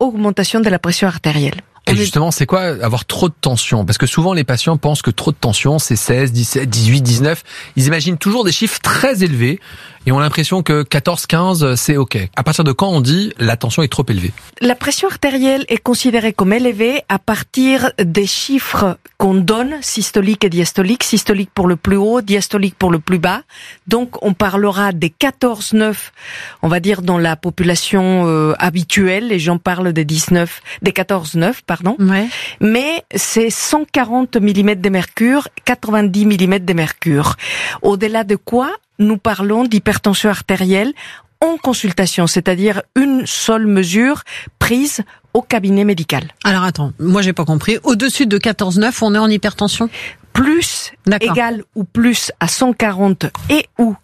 augmentation de la pression artérielle. Et justement, c'est quoi avoir trop de tension? Parce que souvent, les patients pensent que trop de tension, c'est 16, 17, 18, 19. Ils imaginent toujours des chiffres très élevés et ont l'impression que 14, 15, c'est OK. À partir de quand on dit la tension est trop élevée? La pression artérielle est considérée comme élevée à partir des chiffres qu'on donne, systolique et diastolique. Systolique pour le plus haut, diastolique pour le plus bas. Donc, on parlera des 14-9, on va dire, dans la population habituelle. Les gens parlent des 14-9, pardon. Ouais. Mais c'est 140 mm de mercure, 90 mm de mercure. Au-delà de quoi, nous parlons d'hypertension artérielle en consultation, c'est-à-dire une seule mesure prise au cabinet médical. Alors attends, moi j'ai pas compris. Au-dessus de 14,9, on est en hypertension? Plus, égal ou plus à 140 et ou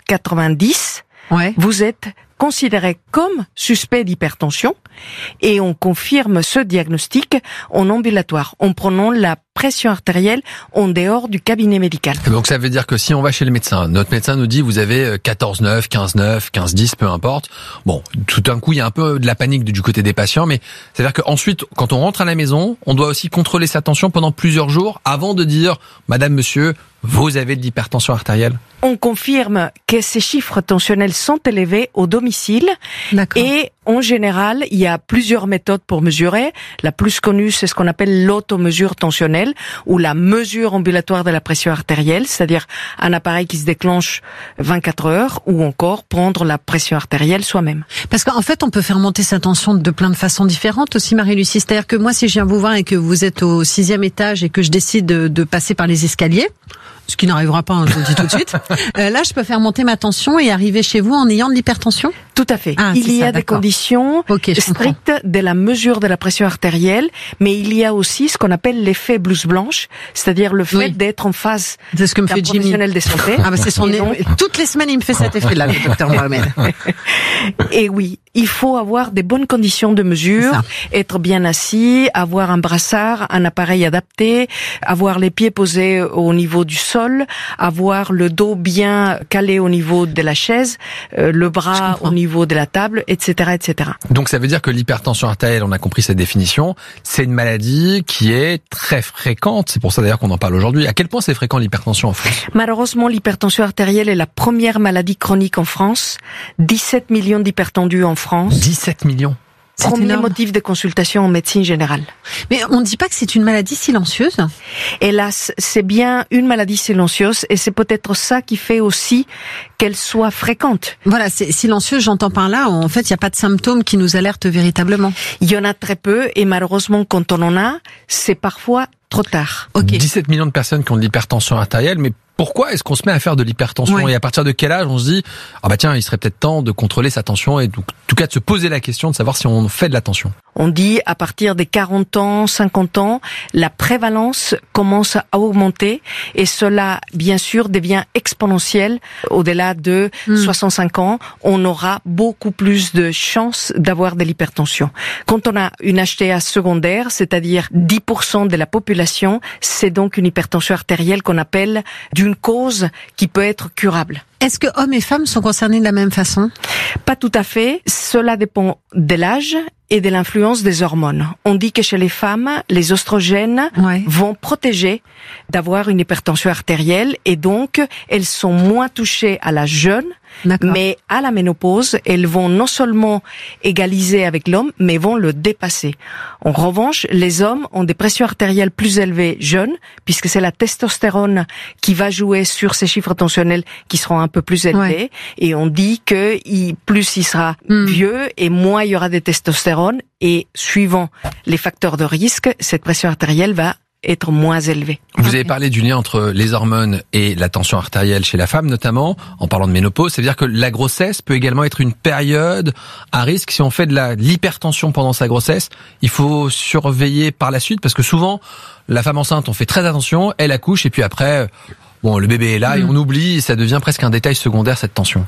90, ouais. Vous êtes considéré comme suspect d'hypertension et on confirme ce diagnostic en ambulatoire, en prenant la pression artérielle en dehors du cabinet médical. Donc ça veut dire que si on va chez le médecin, notre médecin nous dit vous avez 14,9, 15,9, 15,10, peu importe. Bon, tout d'un coup il y a un peu de la panique du côté des patients, mais c'est-à-dire qu'ensuite, quand on rentre à la maison, on doit aussi contrôler sa tension pendant plusieurs jours avant de dire madame, monsieur, vous avez de l'hypertension artérielle. On confirme que ces chiffres tensionnels sont élevés au domicile. D'accord. Et en général, il y a plusieurs méthodes pour mesurer. La plus connue, c'est ce qu'on appelle l'automesure tensionnelle ou la mesure ambulatoire de la pression artérielle, c'est-à-dire un appareil qui se déclenche 24 heures ou encore prendre la pression artérielle soi-même. Parce qu'en fait, on peut faire monter sa tension de plein de façons différentes aussi, Marie-Lucie. C'est-à-dire que moi, si je viens vous voir et que vous êtes au 6e étage et que je décide de passer par les escaliers, ce qui n'arrivera pas, je vous le dis tout de suite. Là, je peux faire monter ma tension et arriver chez vous en ayant de l'hypertension? Tout à fait. Ah, il y a des d'accord. conditions strictes de la mesure de la pression artérielle, mais il y a aussi ce qu'on appelle l'effet blouse blanche, c'est-à-dire le fait d'être en face d'un professionnel de santé. Ah bah c'est son toutes les semaines, il me fait cet effet-là, le docteur Mohamed. Et oui, il faut avoir des bonnes conditions de mesure, être bien assis, avoir un brassard, un appareil adapté, avoir les pieds posés au niveau du sol, avoir le dos bien calé au niveau de la chaise, le bras au niveau de la table, etc., etc. Donc ça veut dire que l'hypertension artérielle, on a compris cette définition, c'est une maladie qui est très fréquente. C'est pour ça d'ailleurs qu'on en parle aujourd'hui. À quel point c'est fréquent l'hypertension en France? Malheureusement, l'hypertension artérielle est la première maladie chronique en France. 17 millions d'hypertendus en France. 17 millions. Premier motif de consultation en médecine générale. Mais on ne dit pas que c'est une maladie silencieuse? Hélas, c'est bien une maladie silencieuse et c'est peut-être ça qui fait aussi qu'elle soit fréquente. Voilà, c'est silencieuse, j'entends par là. En fait, il n'y a pas de symptômes qui nous alertent véritablement. Il y en a très peu et malheureusement, quand on en a, c'est parfois trop tard. Okay. 17 millions de personnes qui ont de l'hypertension artérielle, mais pourquoi est-ce qu'on se met à faire de l'hypertension et à partir de quel âge on se dit ah bah tiens, il serait peut-être temps de contrôler sa tension et en tout cas de se poser la question de savoir si on fait de la tension? On dit à partir des 40 ans, 50 ans, la prévalence commence à augmenter et cela bien sûr devient exponentiel au-delà de 65 ans, on aura beaucoup plus de chances d'avoir de l'hypertension. Quand on a une HTA secondaire, c'est-à-dire 10% de la population, c'est donc une hypertension artérielle qu'on appelle d'une cause qui peut être curable. Est-ce que hommes et femmes sont concernés de la même façon? Pas tout à fait. Cela dépend de l'âge et de l'influence des hormones. On dit que chez les femmes, les oestrogènes vont protéger d'avoir une hypertension artérielle et donc elles sont moins touchées à l'âge jeune, mais à la ménopause, elles vont non seulement égaliser avec l'homme, mais vont le dépasser. En revanche, les hommes ont des pressions artérielles plus élevées jeunes, puisque c'est la testostérone qui va jouer sur ces chiffres tensionnels qui seront un peu plus élevés. Et on dit que plus il sera vieux et moins il y aura de testostérone. Et suivant les facteurs de risque, cette pression artérielle va être moins élevée. Vous avez parlé du lien entre les hormones et la tension artérielle chez la femme, notamment en parlant de ménopause. Ça veut dire que la grossesse peut également être une période à risque. Si on fait de l'hypertension pendant sa grossesse, il faut surveiller par la suite parce que souvent, la femme enceinte, on fait très attention, elle accouche et puis après, bon, le bébé est là et on oublie et ça devient presque un détail secondaire cette tension.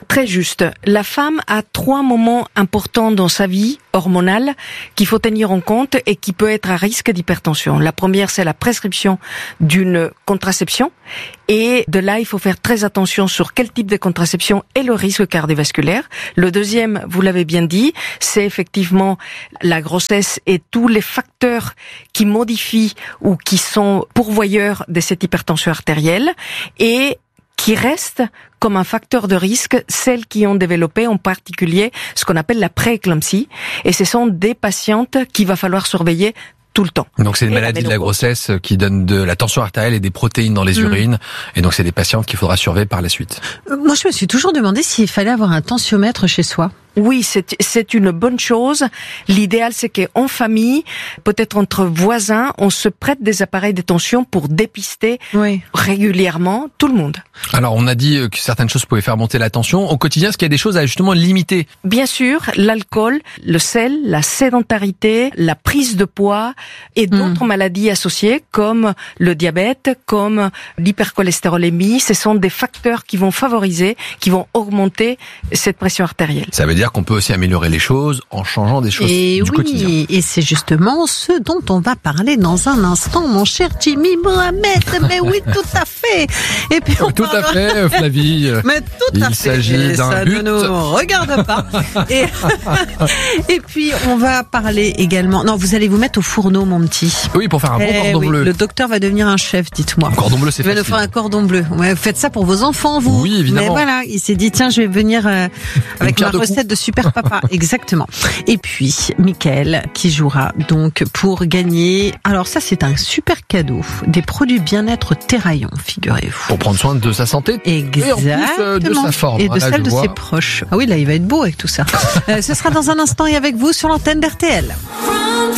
Très juste. La femme a 3 moments importants dans sa vie hormonale qu'il faut tenir en compte et qui peut être à risque d'hypertension. La première, c'est la prescription d'une contraception. Et de là, il faut faire très attention sur quel type de contraception et le risque cardiovasculaire. Le deuxième, vous l'avez bien dit, c'est effectivement la grossesse et tous les facteurs qui modifient ou qui sont pourvoyeurs de cette hypertension artérielle. Et qui restent comme un facteur de risque, celles qui ont développé en particulier ce qu'on appelle la prééclampsie. Et ce sont des patientes qu'il va falloir surveiller tout le temps. Donc c'est une maladie de la grossesse qui donne de la tension artérielle et des protéines dans les urines. Et donc c'est des patientes qu'il faudra surveiller par la suite. Moi je me suis toujours demandé s'il fallait avoir un tensiomètre chez soi. Oui, c'est une bonne chose. L'idéal, c'est qu'en famille, peut-être entre voisins, on se prête des appareils de tension pour dépister régulièrement tout le monde. Alors, on a dit que certaines choses pouvaient faire monter la tension. Au quotidien, est-ce qu'il y a des choses à justement limiter? Bien sûr, l'alcool, le sel, la sédentarité, la prise de poids et d'autres maladies associées comme le diabète, comme l'hypercholestérolémie. Ce sont des facteurs qui vont favoriser, qui vont augmenter cette pression artérielle. Ça veut dire qu'on peut aussi améliorer les choses en changeant des choses du quotidien. Et c'est justement ce dont on va parler dans un instant, mon cher Jimmy Mohamed. Mais oui, tout à fait. Et puis tout à fait, Flavie. Mais tout à fait. Il s'agit d'un but. Ça ne nous regarde pas. Et puis on va parler également. Non, vous allez vous mettre au fourneau, mon petit. Oui, pour faire un bon cordon bleu. Le docteur va devenir un chef, dites-moi. Un cordon bleu, c'est facile. Il va nous faire un cordon bleu. Ouais, vous faites ça pour vos enfants, vous. Oui, évidemment. Mais voilà, il s'est dit tiens, je vais venir avec ma recette de super papa. Exactement. Et puis Mickaël qui jouera donc pour gagner. Alors ça, c'est un super cadeau, des produits bien-être Terraillon, figurez-vous. Pour prendre soin de sa santé. Exactement. Et en plus de sa forme. Et de celle de ses proches. Ah oui, là, il va être beau avec tout ça. Ce sera dans un instant et avec vous sur l'antenne d'RTL.